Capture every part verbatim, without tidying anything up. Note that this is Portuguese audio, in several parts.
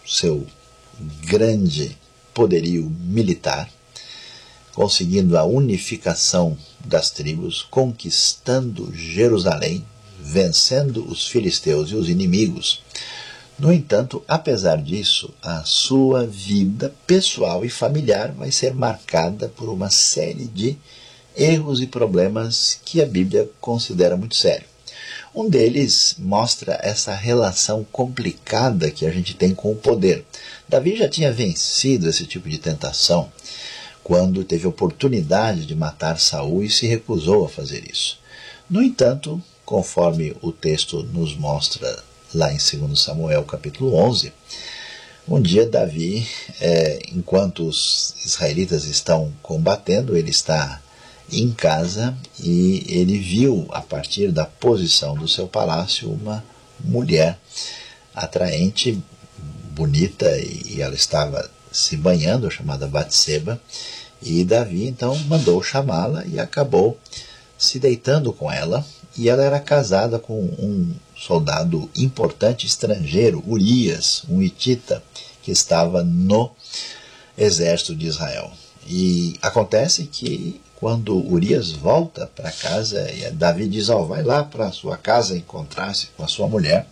seu grande poderio militar, conseguindo a unificação das tribos, conquistando Jerusalém, vencendo os filisteus e os inimigos. No entanto, apesar disso, a sua vida pessoal e familiar vai ser marcada por uma série de erros e problemas que a Bíblia considera muito sério. Um deles mostra essa relação complicada que a gente tem com o poder. Davi já tinha vencido esse tipo de tentação quando teve oportunidade de matar Saul e se recusou a fazer isso. No entanto, conforme o texto nos mostra lá em segundo Samuel capítulo onze, um dia Davi, é, enquanto os israelitas estão combatendo, ele está em casa e ele viu, a partir da posição do seu palácio, uma mulher atraente, bonita, e ela estava se banhando, chamada Batseba, e Davi então mandou chamá-la e acabou se deitando com ela, e ela era casada com um soldado importante estrangeiro, Urias, um hitita, que estava no exército de Israel. E acontece que quando Urias volta para casa, Davi diz, oh, vai lá para a sua casa encontrar-se com a sua mulher.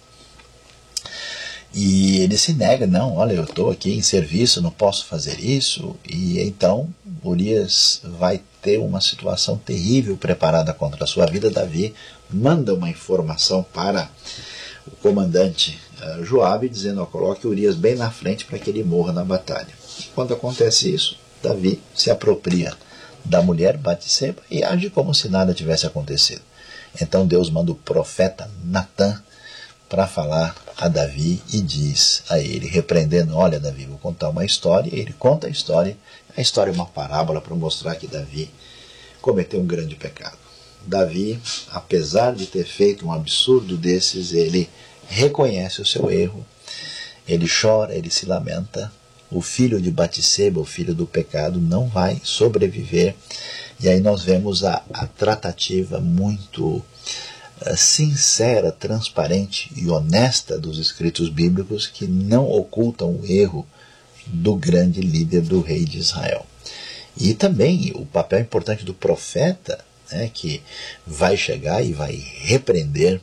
E ele se nega, não, olha, eu estou aqui em serviço, não posso fazer isso. E então Urias vai ter uma situação terrível preparada contra a sua vida. Davi manda uma informação para o comandante uh, Joabe, dizendo, oh, coloque Urias bem na frente para que ele morra na batalha. E quando acontece isso, Davi se apropria da mulher Batseba e age como se nada tivesse acontecido. Então Deus manda o profeta Natã para falar a Davi e diz a ele, repreendendo, olha Davi, vou contar uma história. E ele conta a história. A história é uma parábola para mostrar que Davi cometeu um grande pecado. Davi, apesar de ter feito um absurdo desses, ele reconhece o seu erro, ele chora, ele se lamenta. O filho de Batseba, o filho do pecado, não vai sobreviver. E aí nós vemos a, a tratativa muito uh, sincera, transparente e honesta dos escritos bíblicos, que não ocultam o erro do grande líder, do rei de Israel. E também o papel importante do profeta, né, que vai chegar e vai repreender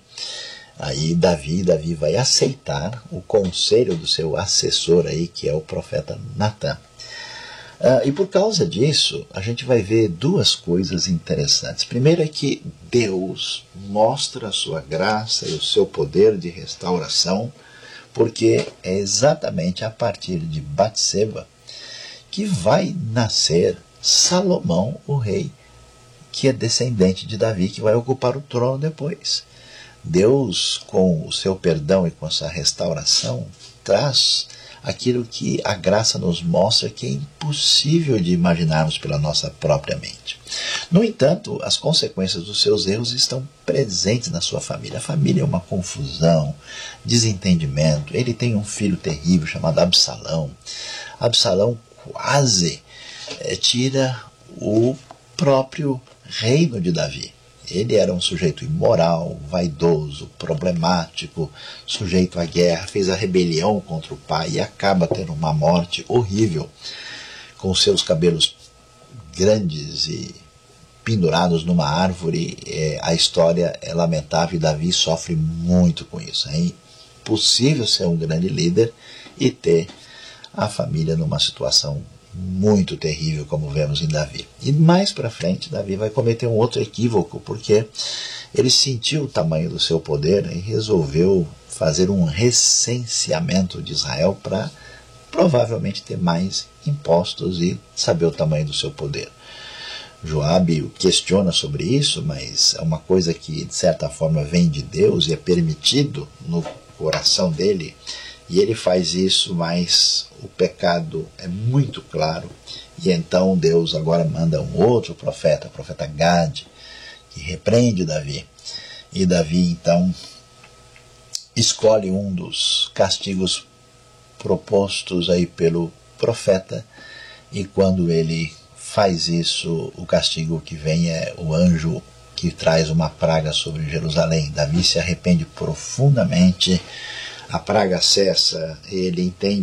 aí Davi. Davi vai aceitar o conselho do seu assessor aí, que é o profeta Natã. Ah, e por causa disso, a gente vai ver duas coisas interessantes. Primeiro é que Deus mostra a sua graça e o seu poder de restauração, porque é exatamente a partir de Batseba que vai nascer Salomão, o rei, que é descendente de Davi, que vai ocupar o trono depois. Deus, com o seu perdão e com a sua restauração, traz aquilo que a graça nos mostra que é impossível de imaginarmos pela nossa própria mente. No entanto, as consequências dos seus erros estão presentes na sua família. A família é uma confusão, desentendimento. Ele tem um filho terrível chamado Absalão. Absalão quase é, tira o próprio reino de Davi. Ele era um sujeito imoral, vaidoso, problemático, sujeito à guerra, fez a rebelião contra o pai e acaba tendo uma morte horrível, com seus cabelos grandes e pendurados numa árvore. É, a história é lamentável e Davi sofre muito com isso. É impossível ser um grande líder e ter a família numa situação muito terrível, como vemos em Davi. E mais para frente, Davi vai cometer um outro equívoco, porque ele sentiu o tamanho do seu poder e resolveu fazer um recenseamento de Israel para provavelmente ter mais impostos e saber o tamanho do seu poder. Joabe o questiona sobre isso, mas é uma coisa que de certa forma vem de Deus e é permitido no coração dele. E ele faz isso, mas o pecado é muito claro. E então Deus agora manda um outro profeta, o profeta Gade, que repreende Davi. E Davi então escolhe um dos castigos propostos aí pelo profeta. E quando ele faz isso, o castigo que vem é o anjo que traz uma praga sobre Jerusalém. Davi se arrepende profundamente. A praga cessa, ele entende